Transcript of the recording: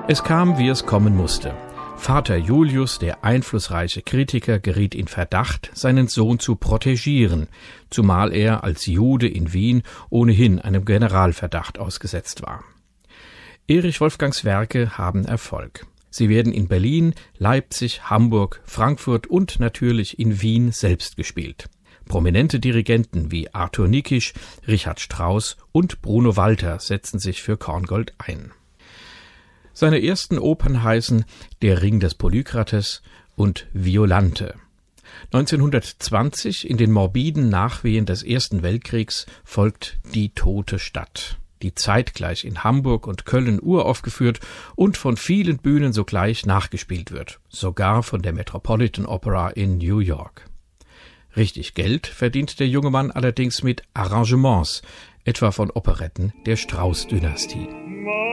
Es kam, wie es kommen musste. Vater Julius, der einflussreiche Kritiker, geriet in Verdacht, seinen Sohn zu protegieren, zumal er als Jude in Wien ohnehin einem Generalverdacht ausgesetzt war. Erich Wolfgangs Werke haben Erfolg. Sie werden in Berlin, Leipzig, Hamburg, Frankfurt und natürlich in Wien selbst gespielt. Prominente Dirigenten wie Arthur Nikisch, Richard Strauss und Bruno Walter setzen sich für Korngold ein. Seine ersten Opern heißen Der Ring des Polykrates und Violante. 1920, in den morbiden Nachwehen des Ersten Weltkriegs, folgt Die tote Stadt, die zeitgleich in Hamburg und Köln uraufgeführt und von vielen Bühnen sogleich nachgespielt wird, sogar von der Metropolitan Opera in New York. Richtig Geld verdient der junge Mann allerdings mit Arrangements, etwa von Operetten der Strauß-Dynastie.